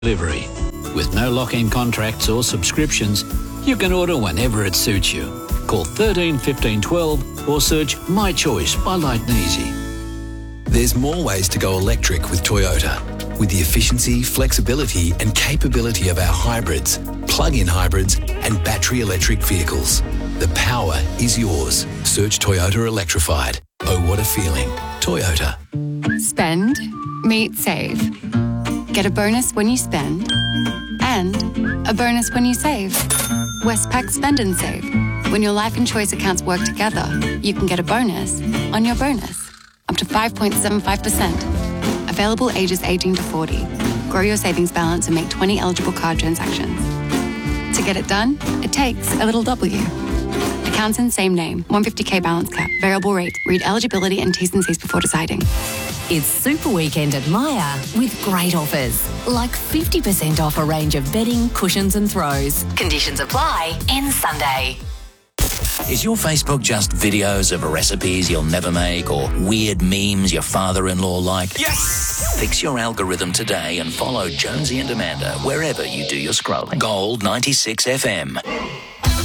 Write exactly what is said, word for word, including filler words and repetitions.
delivery. With no lock-in contracts or subscriptions, you can order whenever it suits you. Call thirteen fifteen twelve or search My Choice by Light and Easy. There's more ways to go electric with Toyota. With the efficiency, flexibility and capability of our hybrids, plug-in hybrids and battery electric vehicles. The power is yours. Search Toyota Electrified. Oh, what a feeling. Toyota. Spend, meet, save. Get a bonus when you spend and a bonus when you save. Westpac Spend and Save. When your life and choice accounts work together, you can get a bonus on your bonus. Up to five point seven five percent. Available ages eighteen to forty. Grow your savings balance and make twenty eligible card transactions. To get it done, it takes a little W. Accounts in same name. one hundred fifty K balance cap. Variable rate. Read eligibility and T's and C's before deciding. It's Super Weekend at Myer with great offers, like fifty percent off a range of bedding, cushions and throws. Conditions apply. Ends Sunday. Is your Facebook just videos of recipes you'll never make or weird memes your father-in-law liked? Yes! Fix your algorithm today and follow Jonesy and Amanda wherever you do your scrolling. Gold ninety-six F M.